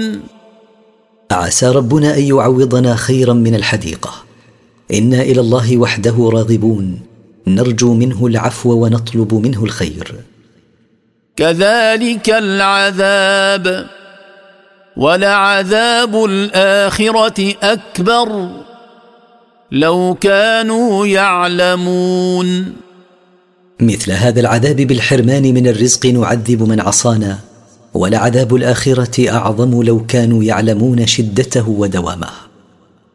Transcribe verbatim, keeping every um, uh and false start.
عسى ربنا أن يعوضنا خيرا من الحديقة. إنا إلى الله وحده راغبون، نرجو منه العفو ونطلب منه الخير. كذلك العذاب ولعذاب الآخرة أكبر لو كانوا يعلمون. مثل هذا العذاب بالحرمان من الرزق نعذب من عصانا، ولعذاب الآخرة أعظم لو كانوا يعلمون شدته ودوامه.